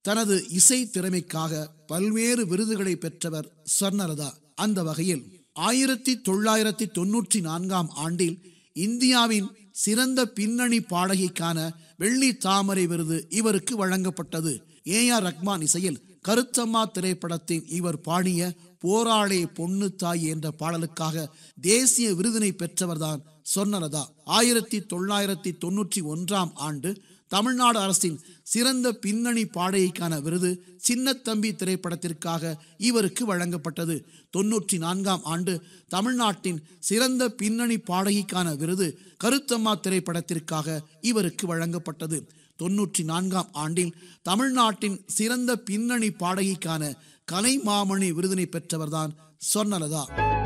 தனது இசை திறமைக்காக பல்வேறு விருதுகளை பெற்றவர் ஸ்வர்ணலதா. அந்த வகையில் 1994 ஆண்டில் இந்தியாவின் சிறந்த பின்னணி பாடகிக்கான வெள்ளி தாமரை விருது இவருக்கு வழங்கப்பட்டது. ஏ.ஆர். ரஹ்மான் இசையில் கருத்தம்மா திரைப்படத்தின் இவர் பாடிய போராளே பொண்ணு தாய் என்ற பாடலுக்காக தேசிய விருதினை பெற்றவர்தான் ஸ்வர்ணலதா. 1991 ஆண்டு தமிழ்நாடு அரசின் சிறந்த பின்னணி பாடகிக்கான விருது சின்னத்தம்பி திரைப்படத்திற்காக இவருக்கு வழங்கப்பட்டது. 94 ஆண்டு தமிழ்நாட்டின் சிறந்த பின்னணி பாடகிக்கான விருது கருத்தம்மா திரைப்படத்திற்காக இவருக்கு வழங்கப்பட்டது. 94 ஆண்டில் தமிழ்நாட்டின் சிறந்த பின்னணி பாடகிக்கான கலைமாமணி விருதினை பெற்றவர்தான் ஸ்வர்ணலதா.